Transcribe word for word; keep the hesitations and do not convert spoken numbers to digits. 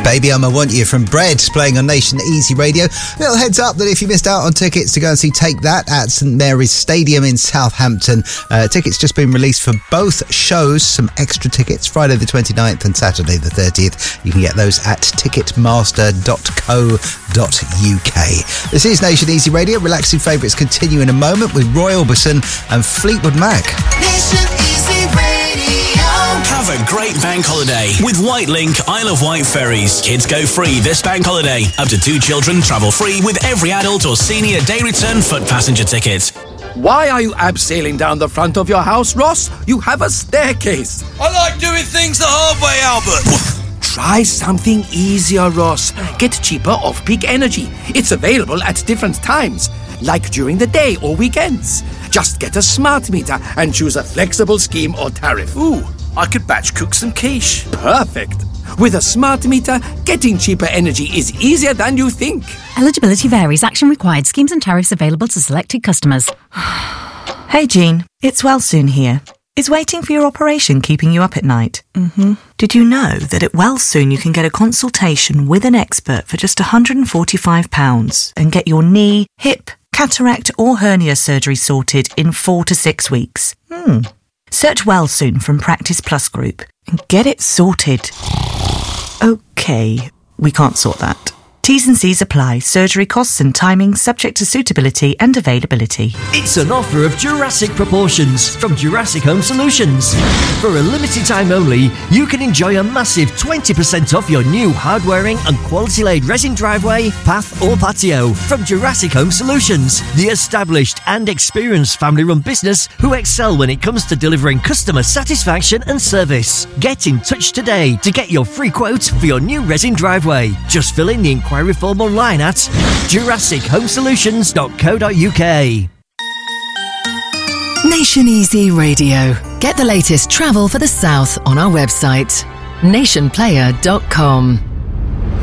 Baby, I'm a Want You from Bread, playing on Nation Easy Radio. Little heads up that if you missed out on tickets to go and see Take That at St Mary's Stadium in Southampton, uh, tickets just been released for both shows. Some extra tickets, Friday the twenty-ninth and Saturday the thirtieth. You can get those at ticketmaster dot co dot uk. This is Nation Easy Radio. Relaxing favourites continue in a moment with Roy Orbison and Fleetwood Mac. Nation Easy Radio. Have a great bank holiday with Whitelink Isle of Wight ferries. Kids go free this bank holiday. Up to two children travel free with every adult or senior day return foot passenger ticket. Why are you abseiling down the front of your house, Ross? You have a staircase. I like doing things the hard way, Albert. Try something easier, Ross. Get cheaper off-peak energy. It's available at different times, like during the day or weekends. Just get a smart meter and choose a flexible scheme or tariff. Ooh, I could batch cook some quiche. Perfect. With a smart meter, getting cheaper energy is easier than you think. Eligibility varies. Action required. Schemes and tariffs available to selected customers. Hey, Jean. It's Wellsoon here. Is waiting for your operation keeping you up at night? Mm-hmm. Did you know that at Wellsoon you can get a consultation with an expert for just one hundred forty-five pounds and get your knee, hip, cataract or hernia surgery sorted in four to six weeks? Hmm. Search Wellsoon from Practice Plus Group and get it sorted. OK, we can't sort that. T's and C's apply. Surgery costs and timing subject to suitability and availability. It's an offer of Jurassic proportions from Jurassic Home Solutions. For a limited time only, you can enjoy a massive twenty percent off your new hard-wearing and quality-laid resin driveway, path or patio from Jurassic Home Solutions, the established and experienced family-run business who excel when it comes to delivering customer satisfaction and service. Get in touch today to get your free quote for your new resin driveway. Just fill in the inquiry form online at jurassic home solutions dot co dot uk. Nation Easy Radio. Get the latest travel for the South on our website, nation player dot com.